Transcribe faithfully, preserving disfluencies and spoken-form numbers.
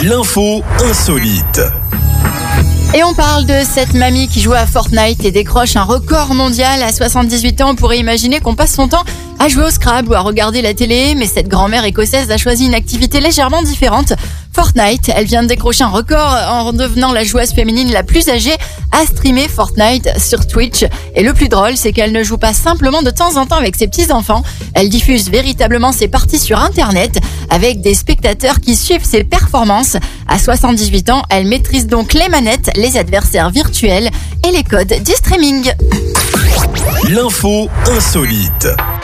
L'info insolite. Et on parle de cette mamie qui joue à Fortnite et décroche un record mondial à soixante-dix-huit ans. On pourrait imaginer qu'on passe son temps à jouer au Scrabble ou à regarder la télé, mais cette grand-mère écossaise a choisi une activité légèrement différente. Fortnite, elle vient de décrocher un record en devenant la joueuse féminine la plus âgée à streamer Fortnite sur Twitch. Et le plus drôle, c'est qu'elle ne joue pas simplement de temps en temps avec ses petits-enfants. Elle diffuse véritablement ses parties sur Internet avec des spectateurs qui suivent ses performances. À soixante-dix-huit ans, elle maîtrise donc les manettes, les adversaires virtuels et les codes du streaming. L'info insolite.